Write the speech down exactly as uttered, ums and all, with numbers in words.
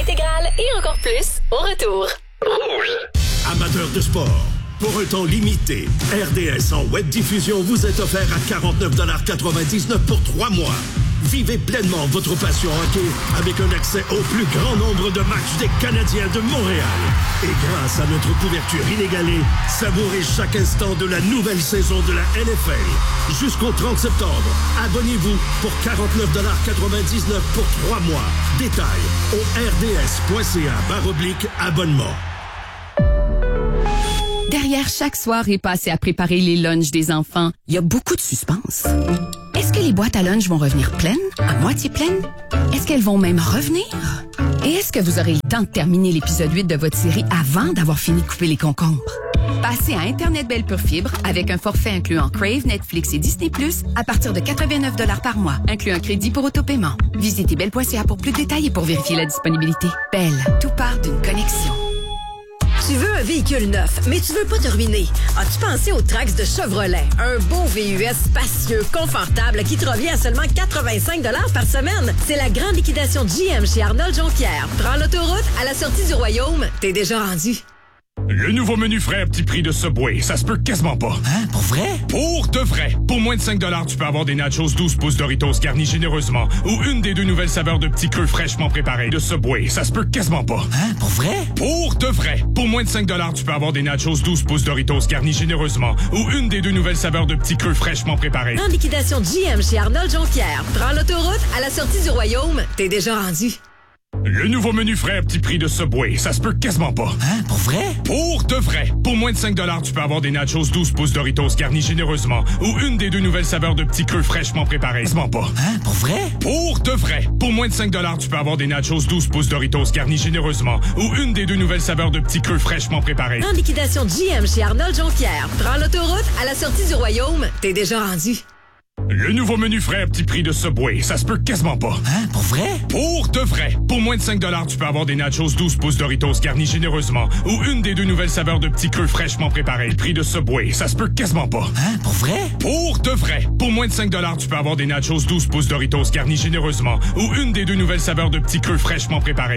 intégrale et encore plus au retour. Rouge. Amateurs de sport, pour un temps limité, R D S en web diffusion vous est offert à quarante-neuf quatre-vingt-dix-neuf pour trois mois. Vivez pleinement votre passion hockey avec un accès au plus grand nombre de matchs des Canadiens de Montréal. Et grâce à notre couverture inégalée, savourez chaque instant de la nouvelle saison de la N F L. Jusqu'au trente septembre, abonnez-vous pour quarante-neuf quatre-vingt-dix-neuf pour trois mois. Détails au rds.ca barre oblique abonnement. Derrière chaque soirée passée à préparer les lunchs des enfants, il y a beaucoup de suspense. Est-ce que les boîtes à lunch vont revenir pleines, à moitié pleines? Est-ce qu'elles vont même revenir? Et est-ce que vous aurez le temps de terminer l'épisode huit de votre série avant d'avoir fini de couper les concombres? Passez à Internet Belle Pure Fibre avec un forfait incluant Crave, Netflix et Disney plus, à partir de quatre-vingt-neuf dollars par mois, inclut un crédit pour autopaiement. Visitez belle point c a pour plus de détails et pour vérifier la disponibilité. Belle, tout part d'une connexion. Tu veux un véhicule neuf, mais tu veux pas te ruiner. As-tu pensé au Trax de Chevrolet? Un beau V U S spacieux, confortable, qui te revient à seulement quatre-vingt-cinq dollars par semaine. C'est la grande liquidation G M chez Arnold Jonquière. Prends l'autoroute, à la sortie du Royaume, t'es déjà rendu. Le nouveau menu frais à petit prix de Subway, ça se peut quasiment pas. Hein? Pour vrai? Pour de vrai! Pour moins de cinq dollars, tu peux avoir des nachos douze pouces Doritos garnis généreusement ou une des deux nouvelles saveurs de petits queues fraîchement préparées de Subway. Ça se peut quasiment pas. Hein? Pour vrai? Pour de vrai! Pour moins de cinq dollars, tu peux avoir des nachos douze pouces Doritos garnis généreusement ou une des deux nouvelles saveurs de petits queues fraîchement préparées. En liquidation G M chez Arnold Jonquière. Prends l'autoroute, à la sortie du Royaume, t'es déjà rendu. Le nouveau menu frais à petit prix de Subway, ça se peut quasiment pas. Hein? Pour vrai? Pour de vrai! Pour moins de cinq dollars, tu peux avoir des nachos douze pouces Doritos garnis généreusement ou une des deux nouvelles saveurs de petits queues fraîchement préparées. Quasiment pas. Hein? Pour vrai? Pour de vrai! Pour moins de cinq dollars, tu peux avoir des nachos douze pouces Doritos garnis généreusement ou une des deux nouvelles saveurs de petits queues fraîchement préparées. En liquidation G M chez Arnold Jonquière. Prends l'autoroute, à la sortie du Royaume, t'es déjà rendu. Le nouveau menu frais à petit prix de Subway, ça se peut quasiment pas. Hein? Pour vrai? Pour de vrai! Pour moins de cinq dollars, tu peux avoir des nachos douze pouces Doritos garnis généreusement ou une des deux nouvelles saveurs de petits queues fraîchement préparées. Le prix de Subway, ça se peut quasiment pas. Hein? Pour vrai? Pour de vrai! Pour moins de cinq dollars, tu peux avoir des nachos douze pouces Doritos garnis généreusement ou une des deux nouvelles saveurs de petits queues fraîchement préparées.